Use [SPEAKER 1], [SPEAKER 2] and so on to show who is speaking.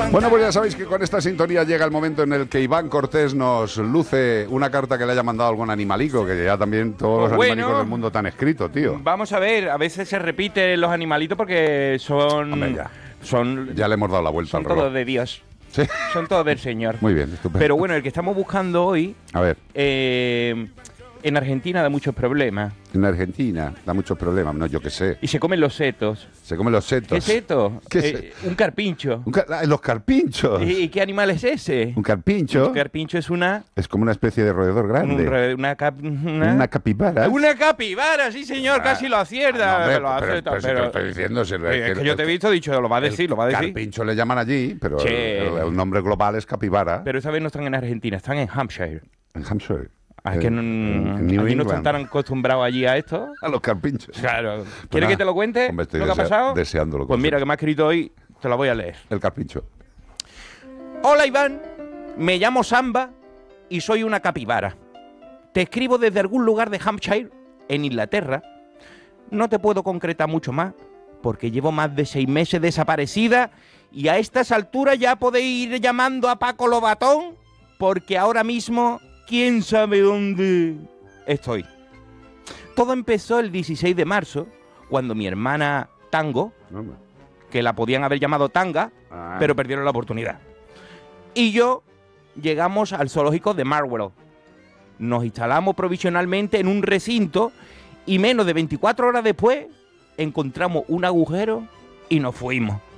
[SPEAKER 1] Bueno, pues ya sabéis que con esta sintonía llega el momento en el que Iván Cortés nos luce una carta que le haya mandado algún animalico, que ya también todos los animalicos del mundo te han escrito, tío.
[SPEAKER 2] Vamos a ver, a veces se repiten los animalitos porque son...
[SPEAKER 1] Hombre, ya le hemos dado la vuelta al reloj.
[SPEAKER 2] Son todos de Dios.
[SPEAKER 1] Sí.
[SPEAKER 2] Son todos del Señor.
[SPEAKER 1] Muy bien, estupendo.
[SPEAKER 2] Pero bueno, el que estamos buscando hoy...
[SPEAKER 1] A ver.
[SPEAKER 2] En Argentina da muchos problemas.
[SPEAKER 1] En Argentina da muchos problemas, no, yo qué sé.
[SPEAKER 2] Y se comen los setos.
[SPEAKER 1] Se comen los setos.
[SPEAKER 2] ¿Qué seto? Un carpincho.
[SPEAKER 1] Los carpinchos.
[SPEAKER 2] ¿Y qué animal es ese?
[SPEAKER 1] Un carpincho.
[SPEAKER 2] Un carpincho es una...
[SPEAKER 1] Es como una especie de roedor grande.
[SPEAKER 2] Una
[SPEAKER 1] capibara.
[SPEAKER 2] Una capibara, sí señor, casi lo acierta.
[SPEAKER 1] Pero si te lo estoy diciendo.
[SPEAKER 2] Es que yo te he visto, dicho, lo va a decir.
[SPEAKER 1] Carpincho le llaman allí, pero el nombre global es capibara.
[SPEAKER 2] Pero esta vez no están en Argentina, están en Hampshire.
[SPEAKER 1] En Hampshire.
[SPEAKER 2] Es que allí no están tan acostumbrados allí a esto.
[SPEAKER 1] A los carpinchos.
[SPEAKER 2] Claro. ¿Quieres que te lo cuente?
[SPEAKER 1] Hombre,
[SPEAKER 2] ¿Lo que ha pasado?
[SPEAKER 1] Deseándolo.
[SPEAKER 2] Pues mira, que me ha escrito hoy, te lo voy a leer.
[SPEAKER 1] El carpincho.
[SPEAKER 2] Hola Iván, me llamo Samba y soy una capibara. Te escribo desde algún lugar de Hampshire, en Inglaterra. No te puedo concretar mucho más, porque llevo más de 6 meses desaparecida y a estas alturas ya podéis ir llamando a Paco Lobatón, porque ahora mismo... ¿Quién sabe dónde estoy? Todo empezó el 16 de marzo, cuando mi hermana Tango, que la podían haber llamado Tanga, pero perdieron la oportunidad. Y yo llegamos al zoológico de Marlborough. Nos instalamos provisionalmente en un recinto y menos de 24 horas después encontramos un agujero y nos fuimos.